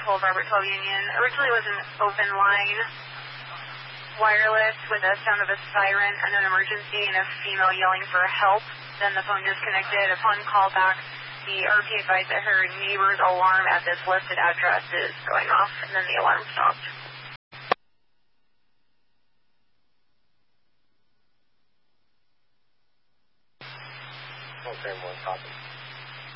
12 Robert 12 Union. Originally was an open line, wireless with a sound of a siren and an emergency and a female yelling for help. Then the phone disconnected. Upon callback, the RP advised that her neighbor's alarm at this listed address is going off, and then the alarm stopped. Okay, 1 copy.